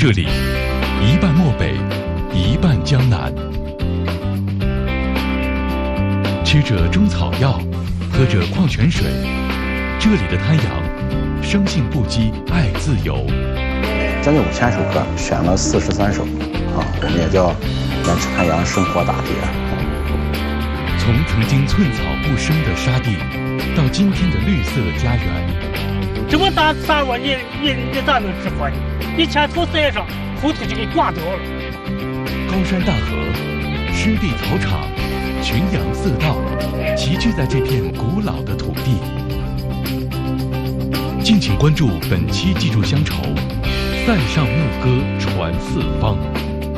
这里一半漠北，一半江南。吃着中草药，喝着矿泉水，这里的滩阳，生性不羁，爱自由。 将近5000首歌，选了43首，我们也叫原始滩阳生活大碟。 从曾经寸草不生的沙地，到今天的绿色家园。 这么大沙窝，你咋能治活呢？你前头栽上，后头就给挂掉了。 高山大河，湿地草场，群羊色道，齐聚在这片古老的土地。敬请关注本期《记住乡愁》，塞上牧歌传四方。